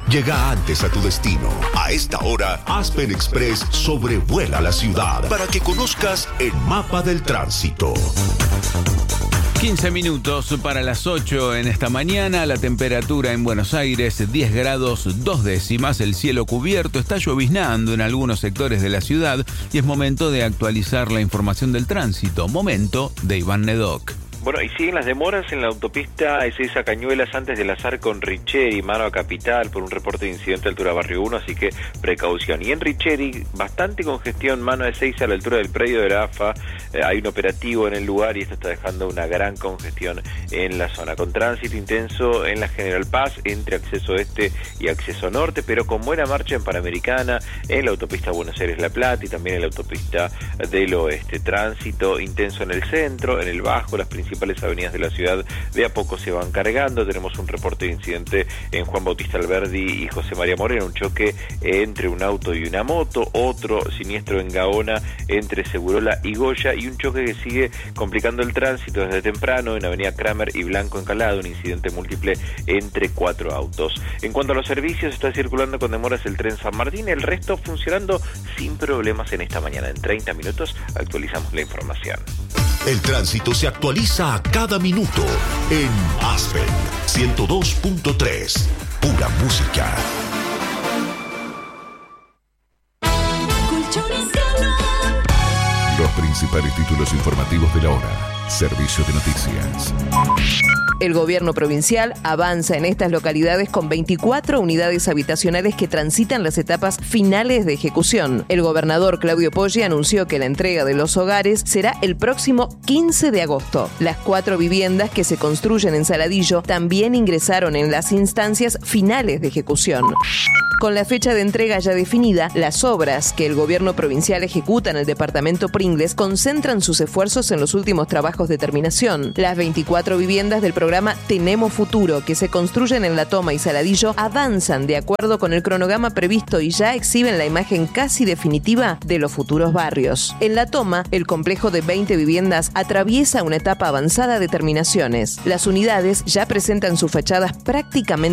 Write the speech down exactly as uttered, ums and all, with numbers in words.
Llega antes a tu destino. A esta hora, Aspen Express sobrevuela la ciudad para que conozcas el mapa del tránsito. quince minutos para las ocho en esta mañana. La temperatura en Buenos Aires, diez grados, dos décimas. El cielo cubierto, está lloviznando en algunos sectores de la ciudad y es momento de actualizar la información del tránsito. Momento de Iván Nedoc. Bueno, y siguen las demoras en la autopista Ezeiza Cañuelas antes de enlazar con Richeri, mano a Capital, por un reporte de incidente a altura Barrio uno, así que precaución. Y en Richeri, bastante congestión, mano a Ezeiza a la altura del predio de la A F A, eh, hay un operativo en el lugar y esto está dejando una gran congestión en la zona, con tránsito intenso en la General Paz, entre acceso este y acceso norte, pero con buena marcha en Panamericana, en la autopista Buenos Aires-La Plata y también en la autopista del oeste. Tránsito intenso en el centro, en el bajo, las principales avenidas de la ciudad de a poco se van cargando. Tenemos un reporte de incidente en Juan Bautista Alberdi y José María Moreno, un choque entre un auto y una moto, otro siniestro en Gaona entre Segurola y Goya y un choque que sigue complicando el tránsito desde temprano en Avenida Kramer y Blanco Encalado, un incidente múltiple entre cuatro autos. En cuanto a los servicios, está circulando con demoras el tren San Martín, el resto funcionando sin problemas en esta mañana. En treinta minutos actualizamos la información. El tránsito se actualiza a cada minuto en Aspen ciento dos punto tres. Pura música. Los principales títulos informativos de la hora. Servicio de noticias. El gobierno provincial avanza en estas localidades con veinticuatro unidades habitacionales que transitan las etapas finales de ejecución. El gobernador Claudio Poggi anunció que la entrega de los hogares será el próximo quince de agosto. Las cuatro viviendas que se construyen en Saladillo también ingresaron en las instancias finales de ejecución. Con la fecha de entrega ya definida, las obras que el gobierno provincial ejecuta en el departamento Pringles concentran sus esfuerzos en los últimos trabajos de terminación. Las veinticuatro viviendas del programa Tenemos Futuro, que se construyen en La Toma y Saladillo, avanzan de acuerdo con el cronograma previsto y ya exhiben la imagen casi definitiva de los futuros barrios. En La Toma, el complejo de veinte viviendas atraviesa una etapa avanzada de terminaciones. Las unidades ya presentan sus fachadas prácticamente